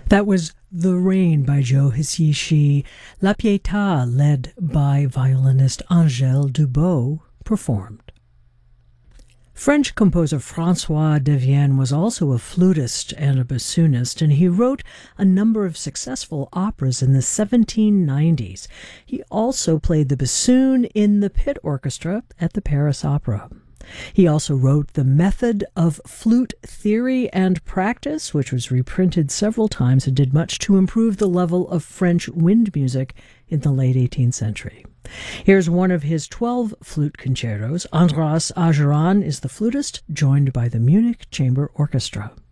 That was The Rain by Joe Hisaishi. La Pietà, led by violinist Angèle Dubot, performed. French composer François Devienne was also a flutist and a bassoonist, and he wrote a number of successful operas in the 1790s. He also played the bassoon in the pit orchestra at the Paris Opera. He also wrote The Method of Flute Theory and Practice, which was reprinted several times and did much to improve the level of French wind music in the late 18th century. Here's one of his 12 flute concertos. Andras Ageran is the flutist, joined by the Munich Chamber Orchestra.